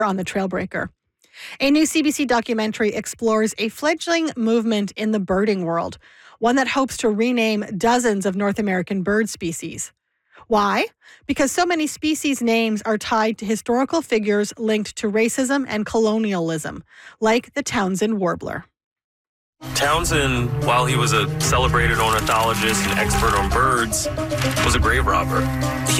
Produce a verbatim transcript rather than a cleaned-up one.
on the Trailbreaker. A new C B C documentary explores a fledgling movement in the birding world, one that hopes to rename dozens of North American bird species. Why? Because so many species names are tied to historical figures linked to racism and colonialism, like the Townsend warbler. Townsend, while he was a celebrated ornithologist and expert on birds, was a grave robber.